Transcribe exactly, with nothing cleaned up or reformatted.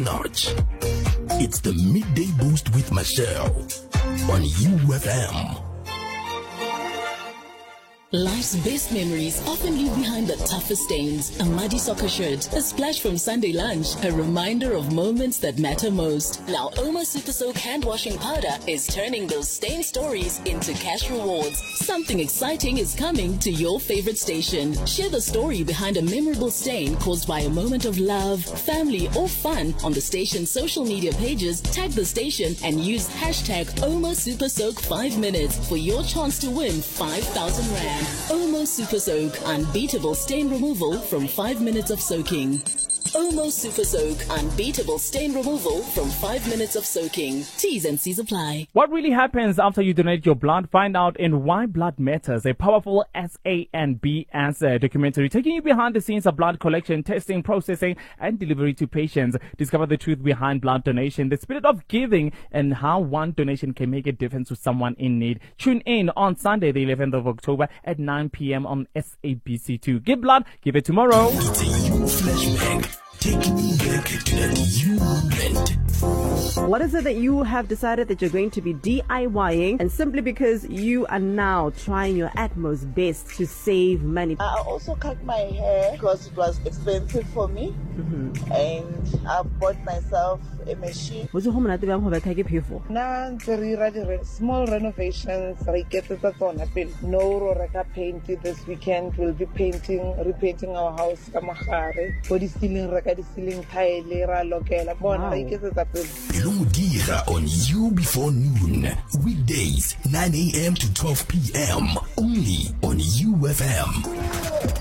notch. It's the Midday Boost with Michelle on U F M. Life's best memories often leave behind the toughest stains. A muddy soccer shirt, a splash from Sunday lunch, a reminder of moments that matter most. Now Omo Super Soak hand washing powder is turning those stain stories into cash rewards. Something exciting is coming to your favorite station. Share the story behind a memorable stain caused by a moment of love, family or fun on the station's social media pages. Tag the station and use hashtag Omo Super Soak five minutes for your chance to win five thousand rand. Omo Super Soak, unbeatable stain removal from five minutes of soaking. Omo Super Soak, unbeatable stain removal from five minutes of soaking. T's and C's apply. What really happens after you donate your blood? Find out in Why Blood Matters, a powerful S A N B answer documentary taking you behind the scenes of blood collection, testing, processing, and delivery to patients. Discover the truth behind blood donation, the spirit of giving, and how one donation can make a difference to someone in need. Tune in on Sunday, the eleventh of October at nine p.m. on S A B C two. Give blood, give it tomorrow. It's a U flashback. Taking you back to that you moment. What is it that you have decided that you're going to be DIYing, and simply because you are now trying your utmost best to save money? I also cut my hair because it was expensive for me, mm-hmm. and I bought myself a machine. What's your home na tebang ho betha ke phefo? Now the small renovations, re get it on happen. No reka paint this weekend. We'll be painting, repainting our house kamagare. For the ceiling, reka the ceiling tile, ra lokela. Bona re get it up. Ilumudira on You Before Noon. Weekdays, nine a.m. to twelve p.m. Only on U F M.